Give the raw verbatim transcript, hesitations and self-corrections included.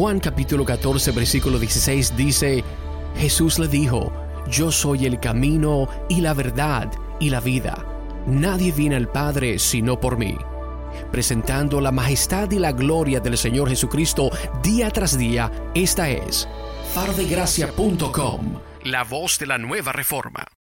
Juan capítulo catorce, versículo dieciséis dice, Jesús le dijo, yo soy el camino y la verdad y la vida. Nadie viene al Padre sino por mí. Presentando la majestad y la gloria del Señor Jesucristo día tras día, esta es faro de gracia punto com, la voz de la nueva reforma.